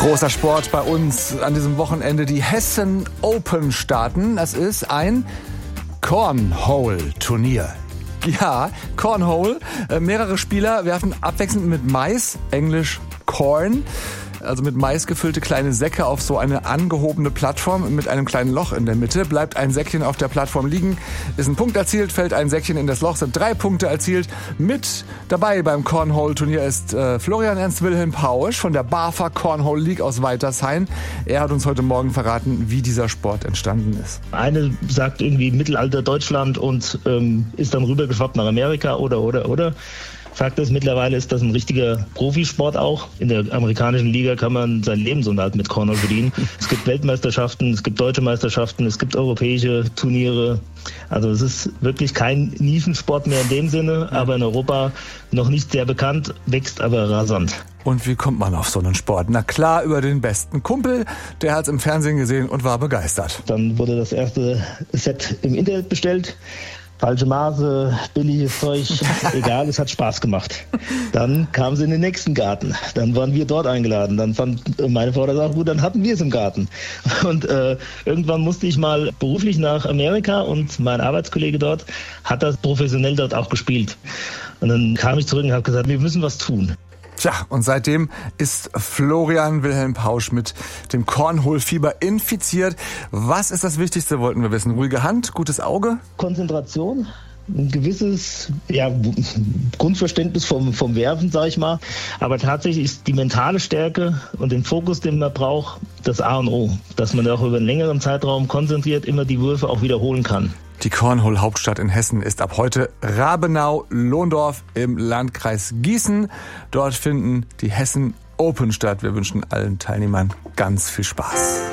Großer Sport bei uns an diesem Wochenende. Die Hessen Open starten. Das ist ein Cornhole-Turnier. Ja, Cornhole. Mehrere Spieler werfen abwechselnd mit Mais, englisch Corn, also mit Mais gefüllte kleine Säcke auf so eine angehobene Plattform mit einem kleinen Loch in der Mitte. Bleibt ein Säckchen auf der Plattform liegen, ist ein Punkt erzielt, fällt ein Säckchen in das Loch, sind 3 Punkte erzielt. Mit dabei beim Cornhole-Turnier ist Florian Ernst Wilhelm Pausch von der BAFA Cornhole League aus Weitershain. Er hat uns heute Morgen verraten, wie dieser Sport entstanden ist. Eine sagt irgendwie Mittelalter Deutschland und ist dann rübergeschwappt nach Amerika oder. Fakt ist, mittlerweile ist das ein richtiger Profisport auch. In der amerikanischen Liga kann man seinen Lebensunterhalt mit Cornhole verdienen. Es gibt Weltmeisterschaften, es gibt deutsche Meisterschaften, es gibt europäische Turniere. Also es ist wirklich kein Nischensport mehr in dem Sinne, aber in Europa noch nicht sehr bekannt, wächst aber rasant. Und wie kommt man auf so einen Sport? Na klar, über den besten Kumpel. Der hat es im Fernsehen gesehen und war begeistert. Dann wurde das erste Set im Internet bestellt. Falsche Maße, billiges Zeug, egal, es hat Spaß gemacht. Dann kamen sie in den nächsten Garten. Dann waren wir dort eingeladen. Dann fand meine Frau das auch gut, dann hatten wir es im Garten. Und irgendwann musste ich mal beruflich nach Amerika und mein Arbeitskollege dort hat das professionell dort auch gespielt. Und dann kam ich zurück und habe gesagt, wir müssen was tun. Tja, und seitdem ist Florian Wilhelm Pausch mit dem Cornhole-Fieber infiziert. Was ist das Wichtigste, wollten wir wissen? Ruhige Hand, gutes Auge? Konzentration, ein gewisses Grundverständnis vom Werfen, sag ich mal. Aber tatsächlich ist die mentale Stärke und den Fokus, den man braucht, das A und O. Dass man auch über einen längeren Zeitraum konzentriert immer die Würfe auch wiederholen kann. Die Cornhole-Hauptstadt in Hessen ist ab heute Rabenau-Lohndorf im Landkreis Gießen. Dort finden die Hessen Open statt. Wir wünschen allen Teilnehmern ganz viel Spaß.